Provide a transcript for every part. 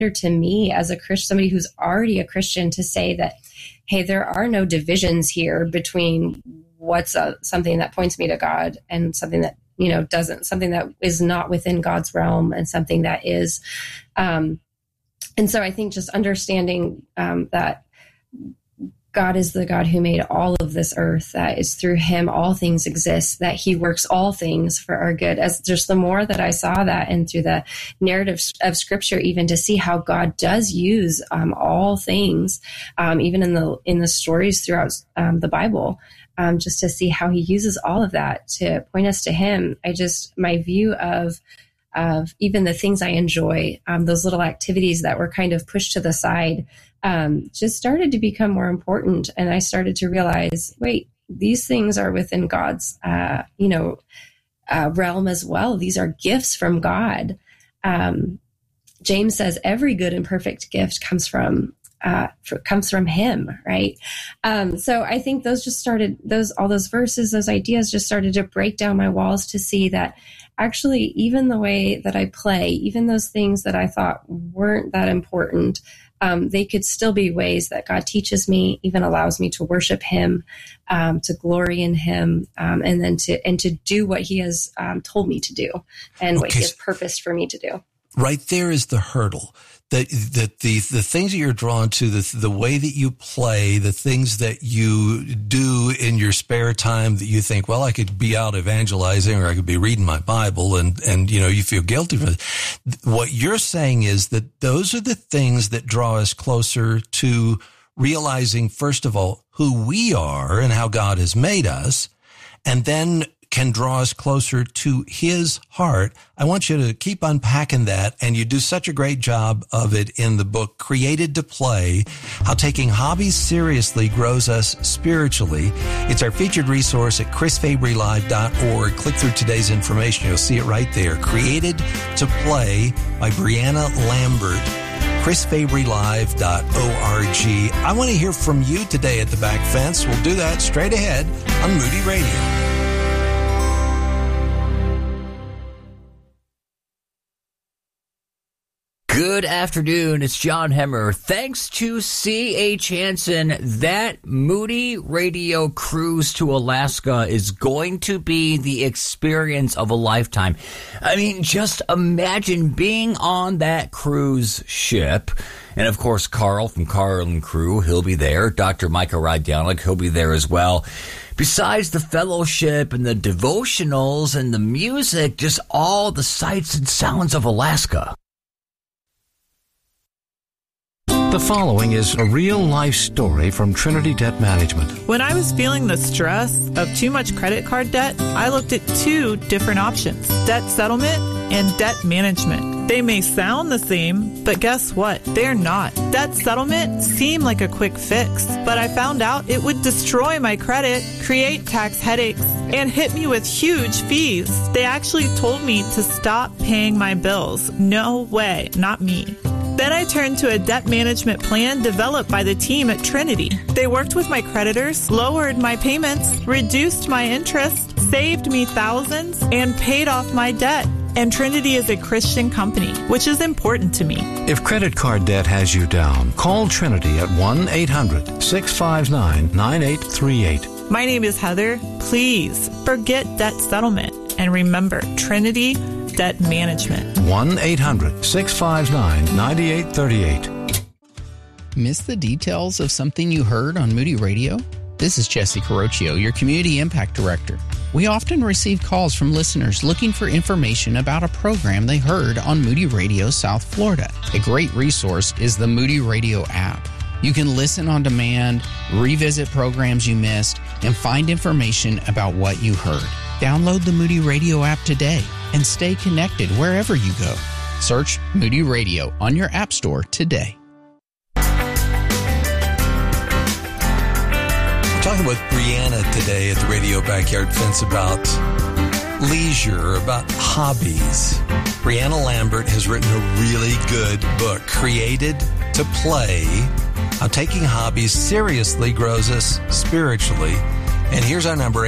to me as a Christian, somebody who's already a Christian, to say that, hey, there are no divisions here between what's something that points me to God and something that, doesn't, something that is not within God's realm and something that is. And so I think just understanding that God is the God who made all of this earth, that is through him all things exist, that he works all things for our good. As just the more that I saw that, and through the narrative of scripture, even to see how God does use all things, even in the stories throughout the Bible, just to see how he uses all of that to point us to him. My view of even the things I enjoy, those little activities that were kind of pushed to the side, just started to become more important. And I started to realize, wait, these things are within God's, realm as well. These are gifts from God. James says every good and perfect gift comes from him, right? So I think those just started, all those verses, those ideas just started to break down my walls to see that actually, even the way that I play, even those things that I thought weren't that important, they could still be ways that God teaches me, even allows me to worship him, to glory in him, and then to do what he has told me to do and what he has purposed for me to do. Right there is the hurdle. That the things that you're drawn to, the way that you play, the things that you do in your spare time that you think, well, I could be out evangelizing or I could be reading my Bible, and you feel guilty for it. What you're saying is that those are the things that draw us closer to realizing, first of all, who we are and how God has made us, and then can draw us closer to his heart. I want you to keep unpacking that, and you do such a great job of it in the book, Created to Play, How Taking Hobbies Seriously Grows Us Spiritually. It's our featured resource at chrisfabrylive.org. Click through today's information. You'll see it right there. Created to Play by Brianna Lambert. chrisfabrylive.org. I want to hear from you today at the Back Fence. We'll do that straight ahead on Moody Radio. Good afternoon, it's John Hemmer. Thanks to C.H. Hansen, that Moody Radio cruise to Alaska is going to be the experience of a lifetime. I mean, just imagine being on that cruise ship. And of course, Carl from Carl and Crew, he'll be there. Dr. Micah Rydelnik, he'll be there as well. Besides the fellowship and the devotionals and the music, just all the sights and sounds of Alaska. The following is a real-life story from Trinity Debt Management. When I was feeling the stress of too much credit card debt, I looked at two different options: debt settlement and debt management. They may sound the same, but guess what? They're not. Debt settlement seemed like a quick fix, but I found out it would destroy my credit, create tax headaches, and hit me with huge fees. They actually told me to stop paying my bills. No way, not me. Then I turned to a debt management plan developed by the team at Trinity. They worked with my creditors, lowered my payments, reduced my interest, saved me thousands, and paid off my debt. And Trinity is a Christian company, which is important to me. If credit card debt has you down, call Trinity at 1-800-659-9838. My name is Heather. Please forget debt settlement. And remember, Trinity Debt Management. 1-800-659-9838. Miss the details of something you heard on Moody Radio? This is Jesse Carocchio, your Community Impact Director. We often receive calls from listeners looking for information about a program they heard on Moody Radio South Florida. A great resource is the Moody Radio app. You can listen on demand, revisit programs you missed, and find information about what you heard. Download the Moody Radio app today and stay connected wherever you go. Search Moody Radio on your app store today. We're talking with Brianna today at the Radio Backyard Fence about leisure, about hobbies. Brianna Lambert has written a really good book, Created to Play, How Taking Hobbies Seriously Grows Us Spiritually. And here's our number,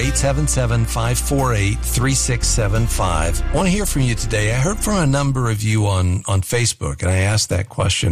877-548-3675. I want to hear from you today. I heard from a number of you on Facebook, and I asked that question.